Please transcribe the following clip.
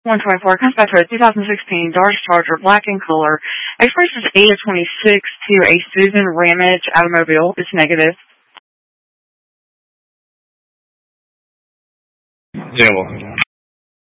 124 comes back to a 2016 Dodge Charger, black in color. Expiration is 8/26 to a Susan Ramage automobile. It's negative. Yeah, well,